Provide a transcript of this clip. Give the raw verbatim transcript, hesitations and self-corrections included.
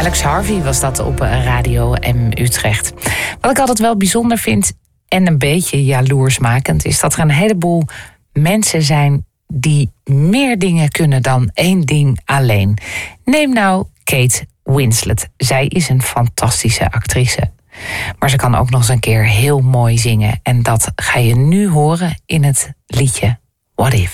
Alex Harvey was dat op Radio M Utrecht. Wat ik altijd wel bijzonder vind en een beetje jaloersmakend, is dat er een heleboel mensen zijn die meer dingen kunnen dan één ding alleen. Neem nou Kate Winslet. Zij is een fantastische actrice. Maar ze kan ook nog eens een keer heel mooi zingen. En dat ga je nu horen in het liedje What If.